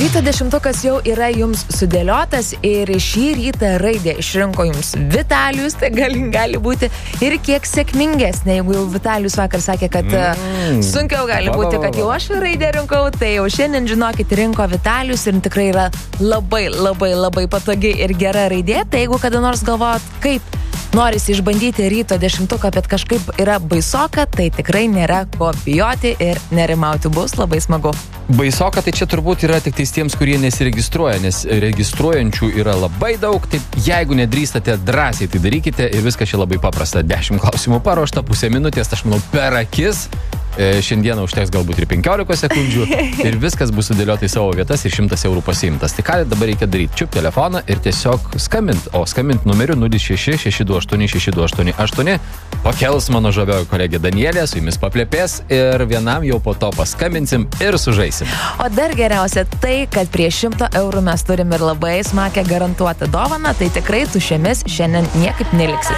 Ryto dešimtukas jau yra jums sudėliotas ir šį rytą raidė išrinko jums Vitalijus, tai gali būti ir kiek sėkmingesnė. Jeigu jau Vitalijus vakar sakė, kad sunkiau gali būti, kad jau aš raidę rinkau, tai jau šiandien žinokit rinko Vitalijus ir tikrai yra labai patogi ir gera raidė. Tai jeigu kada nors galvojat, kaip norisi išbandyti ryto dešimtuką, bet kažkaip yra baisoka, tai tikrai nėra ko bijoti ir nerimauti, bus labai smagu. Baisoka, tai čia turbūt yra tik tiems, kurie nesiregistruoja, nes registruojančių yra labai daug, tai jeigu nedrįstate drąsiai, tai darykite ir viskas čia labai paprasta. 10 klausimų paruošta, pusę minutės, aš manau, per akis. Šiandieną užteks galbūt ir 15 sekundžių ir viskas bus sudėliota į savo vietas ir 100 eurų pasiimtas. Tai ką dabar reikia daryti? Čiup telefoną ir tiesiog skambint. O skambint numeriu 06662888. Pakels mano žavioji kolegė Danielė, su jumis paplėpės ir vienam jau po to paskambinsim ir sužaisim. O dar geriausia tai, kad prie 100 eurų mes turim ir labai smagią garantuotą dovaną, tai tikrai tuščiamis šiandien niekaip neliksit.